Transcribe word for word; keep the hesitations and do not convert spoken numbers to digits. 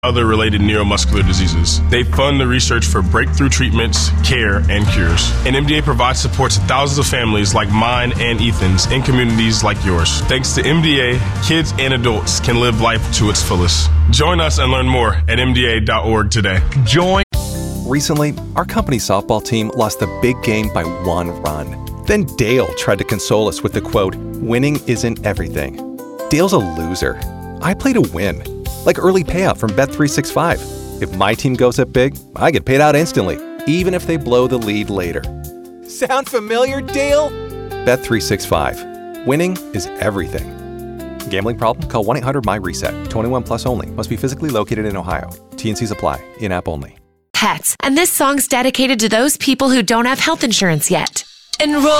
other related neuromuscular diseases. They fund the research for breakthrough treatments, care, and cures. And M D A provides support to thousands of families like mine and Ethan's in communities like yours. Thanks to M D A, kids and adults can live life to its fullest. Join us and learn more at M D A dot org today. Join. Recently, our company's softball team lost the big game by one run. Then Dale tried to console us with the quote, "Winning isn't everything." Dale's a loser. I play to win. Like early payout from Bet three sixty-five. If my team goes up big, I get paid out instantly, even if they blow the lead later. Sound familiar, Dale? Bet three sixty-five. Winning is everything. Gambling problem? Call one eight hundred M Y reset. twenty-one plus only. Must be physically located in Ohio. T and C's apply. In-app only. Pets. And this song's dedicated to those people who don't have health insurance yet. Enroll